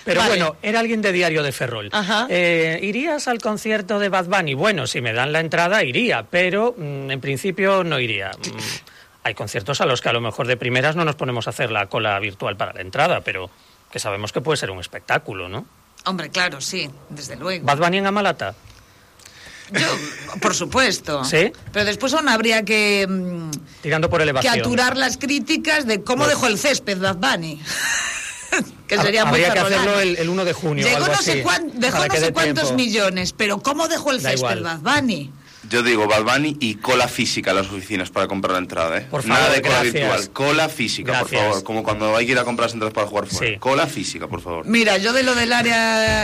Pero bueno, era alguien de Diario de Ferrol. ¿Irías al concierto de Bad Bunny? Bueno, si me dan la entrada iría, pero en principio no iría. Hay conciertos a los que a lo mejor de primeras no nos ponemos a hacer la cola virtual para la entrada, pero que sabemos que puede ser un espectáculo, ¿no? Hombre, claro, sí, desde luego. ¿Bad Bunny en Amalata? Yo, por supuesto. ¿Sí? Pero después aún habría que... tirando por elevación. Que aturar las críticas de cómo dejó el césped Bad Bunny. Que sería muy habría que hacerlo el 1 de junio. Llegó algo no sé, dejó no sé cuántos millones, pero ¿cómo dejó el césped Bad Bunny? Yo digo Bad Bunny y cola física a las oficinas para comprar la entrada, ¿eh? Por favor, nada de cola gracias. virtual, cola física, Gracias. por favor. Como cuando hay que ir a comprar las entradas para jugar fuera. Sí. Cola física, por favor. Mira, yo de lo del área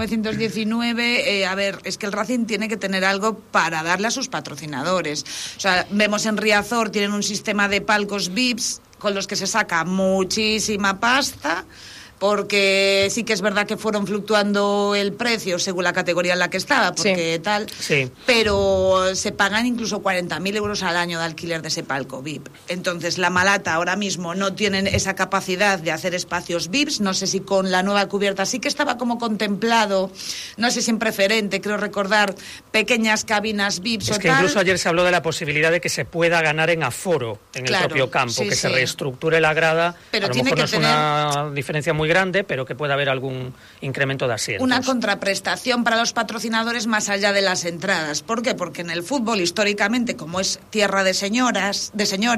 1919, a ver, es que el Racing tiene que tener algo para darle a sus patrocinadores. O sea, vemos en Riazor, tienen un sistema de palcos VIPs con los que se saca muchísima pasta, porque sí que es verdad que fueron fluctuando el precio según la categoría en la que estaba, porque pero se pagan incluso 40.000 euros al año de alquiler de ese palco VIP. Entonces la Malata ahora mismo no tienen esa capacidad de hacer espacios VIPs, no sé si con la nueva cubierta sí que estaba como contemplado, no sé si en preferente, creo recordar, pequeñas cabinas VIPs es que incluso ayer se habló de la posibilidad de que se pueda ganar en aforo en el propio campo, que se reestructure la grada, pero a lo tiene mejor que no es una diferencia muy grande, pero que pueda haber algún incremento de asientos. Una contraprestación para los patrocinadores más allá de las entradas. ¿Por qué? Porque en el fútbol, históricamente, como es tierra de señores,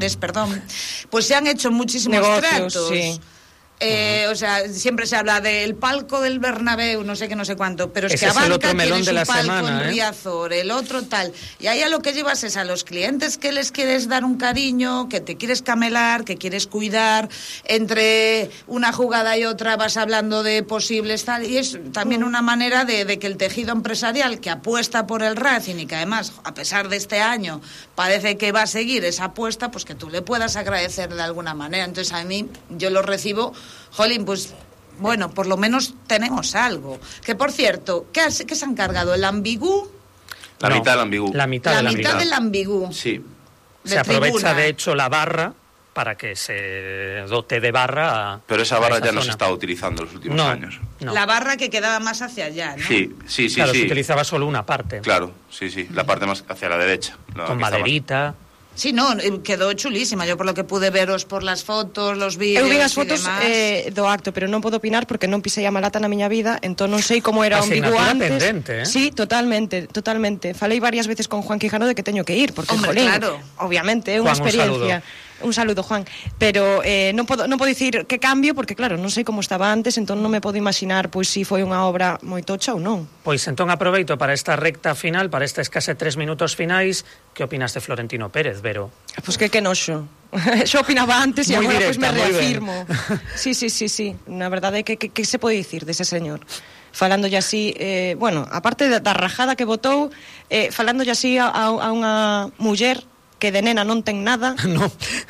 pues se han hecho muchísimos negocios, tratos. Sí. O sea, siempre se habla del palco del Bernabéu, no sé qué, no sé cuánto, pero es ese que Abanca es el otro melón tiene de su la palco semana, en Riazor, el otro tal. Y ahí a lo que llevas es a los clientes que les quieres dar un cariño, que te quieres camelar, que quieres cuidar. Entre una jugada y otra vas hablando de posibles tal. Y es también una manera de que el tejido empresarial que apuesta por el Racing y que además, a pesar de este año, parece que va a seguir esa apuesta, pues que tú le puedas agradecer de alguna manera. Entonces a mí, yo lo recibo... Jolín, pues bueno, por lo menos tenemos algo. Que por cierto, ¿qué se han cargado? ¿El Ambigú? La mitad del Ambigú. La mitad del Ambigú. Sí. Se aprovecha de hecho la barra para que se dote de barra pero esa barra ya no zona. se está utilizando en los últimos años. No. La barra que quedaba más hacia allá, ¿no? Sí. Claro, se utilizaba solo una parte. Claro, sí. La parte más hacia la derecha. Con maderita... Sí, no, quedó chulísima. Yo por lo que pude veros por las fotos, los vídeos eu vi as e fotos demás. do acto, pero non podo opinar porque non pisei a Malata na miña vida, entón non sei como era o Ambigú antes. Pendente, Sí, totalmente. Falei varias veces con Juan Quijano de que teño que ir, porque, hombre, jolín, claro. obviamente, é unha experiencia. Un saludo, Juan. Pero non podo dicir que cambio, porque claro, non sei como estaba antes, entón non me podo imaginar pois si foi unha obra moi tocha ou non. Pois entón aproveito para esta recta final, para esta escase 3 minutos finais. Que opinas de Florentino Pérez, Vero? Pois que noxo. Xo opinaba antes e agora pois me reafirmo. Sí. Na verdade, que se pode dicir dese señor? Falándolle así, bueno, aparte da rajada que botou, falándolle así a unha muller que de nena non ten nada. No.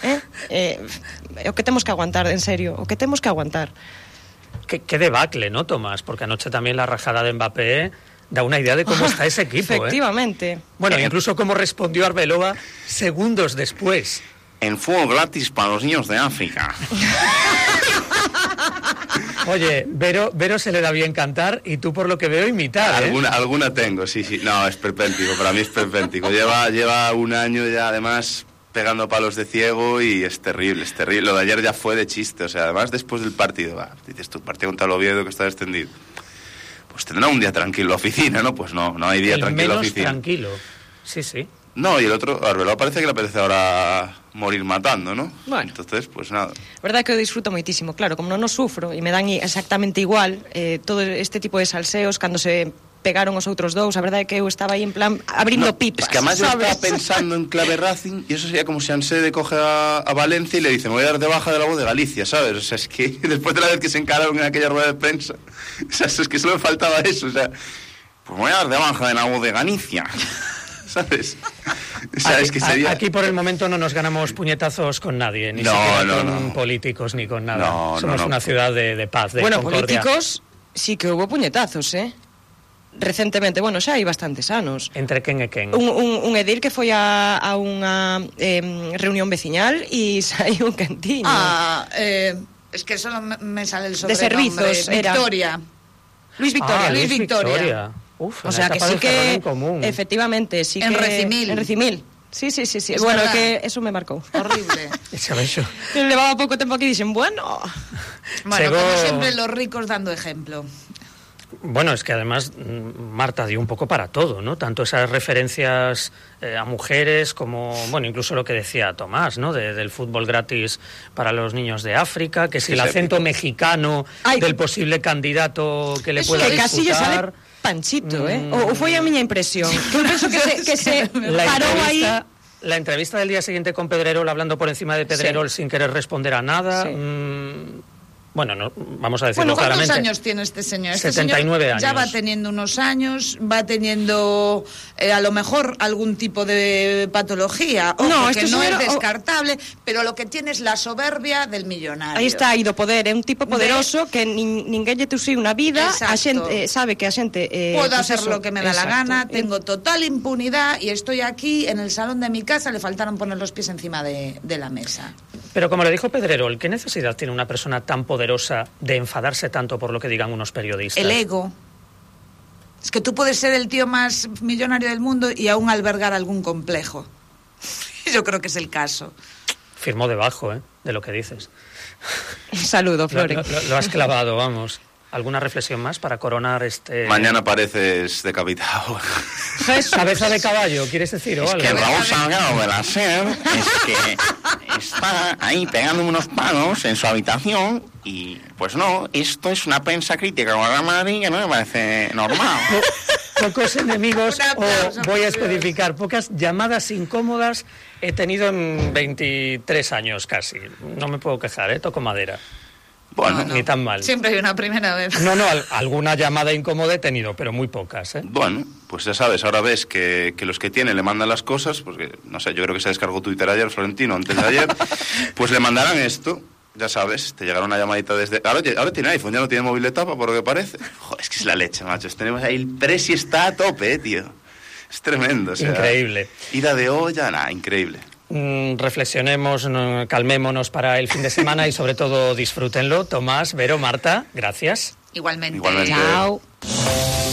O que temos que aguantar, en serio, o que temos que aguantar. Qué debacle, ¿no, Tomás? Porque anoche también la rajada de Mbappé da una idea de cómo está ese equipo. Efectivamente. Bueno, incluso cómo respondió Arbeloa segundos después. En fuego gratis para los niños de África. Oye, Vero se le da bien cantar y tú por lo que veo imitar, ¿eh? Alguna tengo, sí. No, es perpéntico, para mí es perpéntico. Lleva un año ya, además, pegando palos de ciego y es terrible. Lo de ayer ya fue de chiste, o sea, además después del partido, dices tú, partido contra el Oviedo que está descendido. Pues tendrá un día tranquilo la oficina, ¿no? Pues no hay día tranquilo la oficina. Menos tranquilo, sí. No, y el otro, Arbeloa parece que le apetece ahora morir matando, ¿no? Bueno. Entonces, pues nada. Verdad que eu disfruto moitísimo, claro, como non o sufro e me dan exactamente igual todo este tipo de salseos cando se pegaron os outros dous, a verdade é que eu estaba aí en plan abrindo pipas. Es que además yo ¿sabes? estaba pensando en clave Racing y eso sería como si Ansede coge a Valencia y le dice, me voy a dar de baja de la Voz de Galicia, ¿sabes? O sea, es que después de la vez que se encararon en aquella rueda de prensa, o sea, es que solo me faltaba eso, o sea, pues me voy a dar de baja de la Voz de Galicia. ¿Sabes? O sea, es que sería... Aquí por el momento no nos ganamos puñetazos con nadie, ni siquiera con políticos ni con nada. Somos una ciudad de paz, de concordia. Políticos sí que hubo puñetazos, recentemente, bueno, xa hai bastantes anos. Entre quen e quen? Un edil que foi a unha reunión veciñal e saiu un cantiño. Es que solo me sale el sobrenombre. De servicios, Victoria. Luis Victoria. Luis Victoria. Uf, o sea que sí que, común. Efectivamente, sí en que... Recimil. En Recimil. Sí. Es bueno, verdad. que eso me marcou. Horrible. Levaba pouco tempo aquí y dicen, bueno... Bueno, como siempre, los ricos dando ejemplo. Bueno, es que además Marta dio un poco para todo, ¿no? Tanto esas referencias a mujeres como, bueno, incluso lo que decía Tomás, ¿no? Del fútbol gratis para los niños de África, que si el acento mexicano del posible candidato que le pueda disputar... Casi ya sale Panchito, o foi a miña impresión. Eu penso que se parou aí... La entrevista del día siguiente con Pedrerol, hablando por encima de Pedrerol sin querer responder a nada... Bueno, no, vamos a decirlo claramente. ¿Cuántos años tiene este señor? 79 años. Ya va teniendo unos años, va teniendo a lo mejor algún tipo de patología. Ojo, que no es descartable, pero lo que tiene es la soberbia del millonario. Aí está, aí do poder, é un tipo poderoso que ninguén lle tusiu unha vida, a xente sabe que a xente... Puedo hacer lo que me da la gana, tengo total impunidad y estoy aquí en el salón de mi casa, le faltaron poner los pies encima de la mesa. Pero como le dijo Pedrerol, ¿qué necesidad tiene una persona tan poderosa de enfadarse tanto por lo que digan unos periodistas? El ego. Es que tú puedes ser el tío más millonario del mundo y aún albergar algún complejo. Yo creo que es el caso. Firmó debajo, de lo que dices. Saludo, Flore. Lo has clavado, vamos. ¿Alguna reflexión más para coronar este...? Mañana pareces decapitado. ¿Cabeza de caballo, quieres decir, o algo? Es que Raúl Salgado de la SER es que está ahí pegándome unos palos en su habitación y, pues no, esto es una prensa crítica con la Madrid que no me parece normal. Pocos enemigos, o voy a especificar, pocas llamadas incómodas he tenido en 23 años casi. No me puedo quejar, toco madera. Bueno, ni tan mal. Siempre hay una primera vez. No, alguna llamada incómoda he tenido, pero muy pocas, Bueno, pues ya sabes, ahora ves que los que tienen le mandan las cosas, porque, no sé, yo creo que se descargó Twitter ayer, Florentino, antes de ayer, pues le mandarán esto, ya sabes, te llegará una llamadita desde... Ahora tiene iPhone, ya no tiene móvil de tapa, por lo que parece. Joder, es que es la leche, machos, tenemos ahí el presi está a tope, tío. Es tremendo, o sea... Increíble. Ida de olla, nada, increíble. Reflexionemos, calmémonos para el fin de semana y sobre todo disfrútenlo. Tomás, Vero, Marta, gracias. Igualmente. Igualmente. Chao.